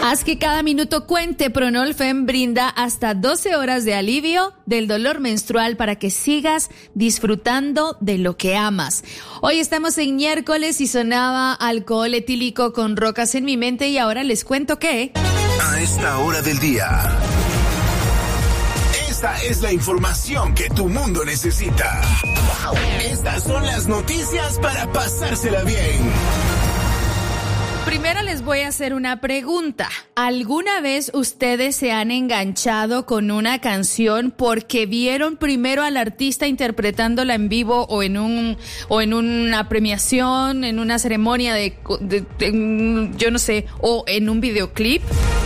Haz que cada minuto cuente. Pronolfen brinda hasta 12 horas de alivio del dolor menstrual para que sigas disfrutando de lo que amas. Hoy estamos en miércoles y sonaba Alcohol Etílico con Rocas en mi mente, y ahora les cuento que... A esta hora del día, esta es la información que tu mundo necesita. Estas son las noticias para pasársela bien. Primero les voy a hacer una pregunta. ¿Alguna vez ustedes se han enganchado con una canción porque vieron primero al artista interpretándola en vivo o en una premiación, en una ceremonia yo no sé, o en un videoclip?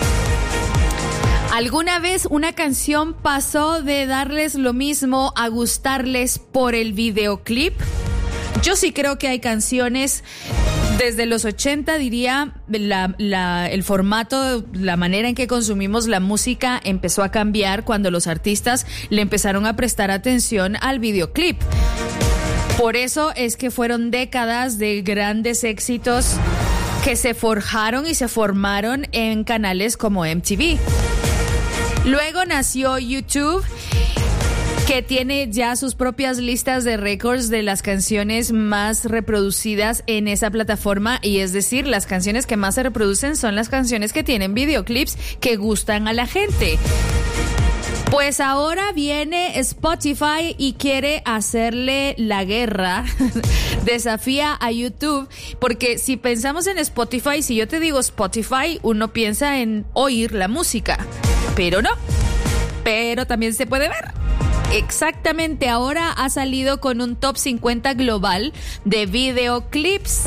¿Alguna vez una canción pasó de darles lo mismo a gustarles por el videoclip? Yo sí creo que hay canciones desde los 80, diría, el formato, la manera en que consumimos la música empezó a cambiar cuando los artistas le empezaron a prestar atención al videoclip. Por eso es que fueron décadas de grandes éxitos que se forjaron y se formaron en canales como MTV. Luego nació YouTube, que tiene ya sus propias listas de récords de las canciones más reproducidas en esa plataforma, y es decir, las canciones que más se reproducen son las canciones que tienen videoclips que gustan a la gente. Pues ahora viene Spotify y quiere hacerle la guerra, desafía a YouTube, porque si pensamos en Spotify, si yo te digo Spotify, uno piensa en oír la música, pero no, pero también se puede ver. Exactamente, ahora ha salido con un top 50 global de videoclips.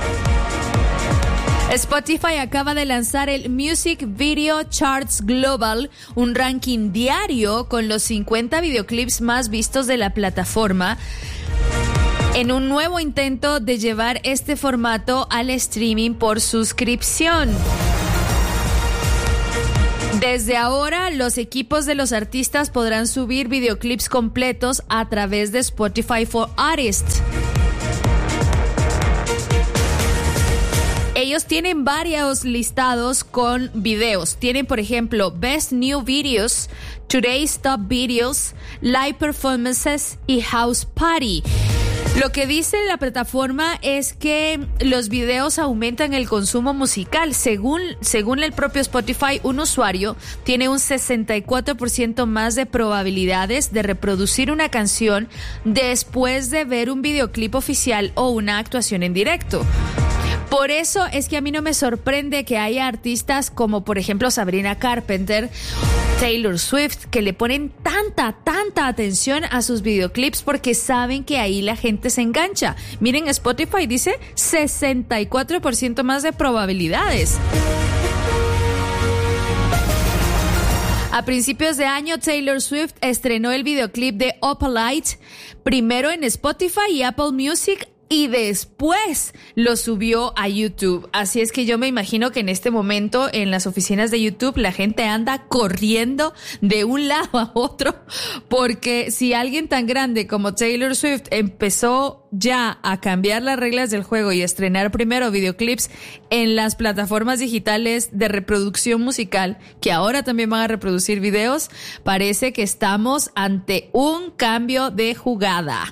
Spotify acaba de lanzar el Music Video Charts Global, un ranking diario con los 50 videoclips más vistos de la plataforma, en un nuevo intento de llevar este formato al streaming por suscripción. Desde ahora, los equipos de los artistas podrán subir videoclips completos a través de Spotify for Artists. Ellos tienen varios listados con videos. Tienen, por ejemplo, Best New Videos, Today's Top Videos, Live Performances y House Party. Lo que dice la plataforma es que los videos aumentan el consumo musical. Según el propio Spotify, un usuario tiene un 64% más de probabilidades de reproducir una canción después de ver un videoclip oficial o una actuación en directo. Por eso es que a mí no me sorprende que haya artistas como, por ejemplo, Sabrina Carpenter, Taylor Swift, que le ponen tanta atención a sus videoclips porque saben que ahí la gente se engancha. Miren, Spotify dice 64% más de probabilidades. A principios de año, Taylor Swift estrenó el videoclip de Opalite, primero en Spotify y Apple Music, y después lo subió a YouTube. Así es que yo me imagino que en este momento en las oficinas de YouTube la gente anda corriendo de un lado a otro, porque si alguien tan grande como Taylor Swift empezó ya a cambiar las reglas del juego y a estrenar primero videoclips en las plataformas digitales de reproducción musical, que ahora también van a reproducir videos, parece que estamos ante un cambio de jugada.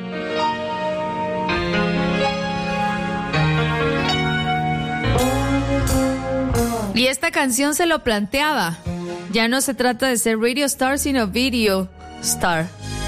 Y esta canción se lo planteaba. Ya no se trata de ser radio star, sino video star.